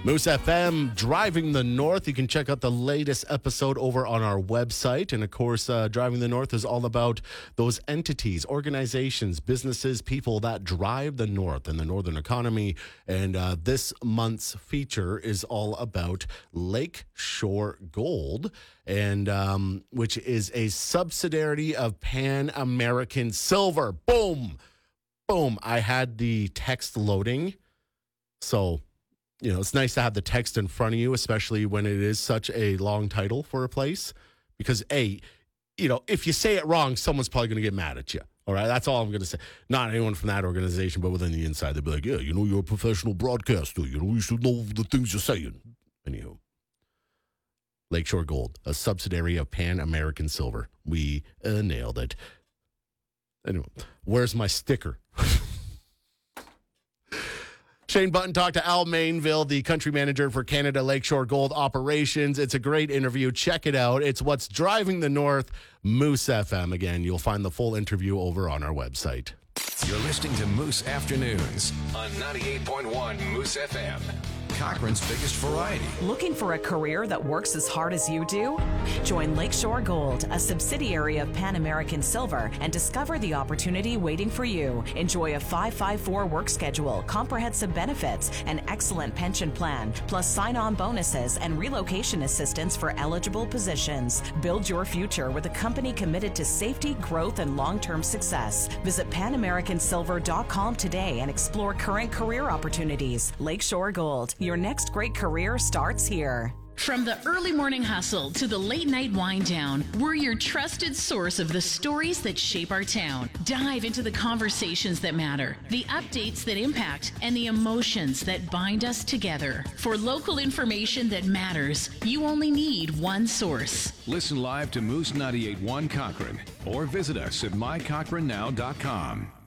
Moose FM, Driving the North. You can check out the latest episode over on our website. And of course, Driving the North is all about those entities, organizations, businesses, people that drive the North and the Northern economy. And this month's feature is all about Lakeshore Gold, and which is a subsidiary of Pan American Silver. Boom. Boom. I had the text loading. So, you know, it's nice to have the text in front of you, especially when it is such a long title for a place. Because, A, you know, if you say it wrong, someone's probably going to get mad at you. All right, that's all I'm going to say. Not anyone from that organization, but within the inside, they'll be like, yeah, you know, you're a professional broadcaster. You know, you should know the things you're saying. Anywho, Lakeshore Gold, a subsidiary of Pan American Silver. We nailed it. Anyway, where's my sticker? Shane Button talked to Al Mainville, the country manager for Canada Lakeshore Gold Operations. It's a great interview. Check it out. It's What's Driving the North, Moose FM. Again, you'll find the full interview over on our website. You're listening to Moose Afternoons on 98.1 Moose FM. Cochrane's biggest variety. Looking for a career that works as hard as you do? Join Lakeshore Gold, a subsidiary of Pan American Silver, and discover the opportunity waiting for you. Enjoy a 5-5-4 work schedule, comprehensive benefits, an excellent pension plan, plus sign-on bonuses and relocation assistance for eligible positions. Build your future with a company committed to safety, growth, and long-term success. Visit PanAmericanSilver.com today and explore current career opportunities. Lakeshore Gold. Your next great career starts here. From the early morning hustle to the late night wind down, we're your trusted source of the stories that shape our town. Dive into the conversations that matter, the updates that impact, and the emotions that bind us together. For local information that matters, you only need one source. Listen live to Moose 98.1 Cochrane or visit us at mycochranenow.com.